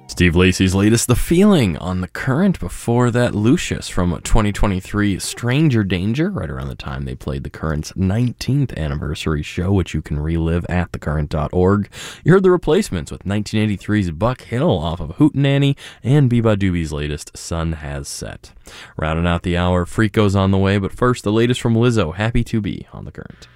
Steve Lacy's latest, The Feeling, on The Current. Before that, Lucius from 2023, Stranger Danger, right around the time they played The Current's 19th anniversary show, which you can relive at thecurrent.org. You heard The Replacements with 1983's Buck Hill off of Hootenanny, and Biba Doobie's latest, Sun Has Set. Rounding out the hour, Freako's on the way, but first, the latest from Lizzo, Happy to Be, on The Current.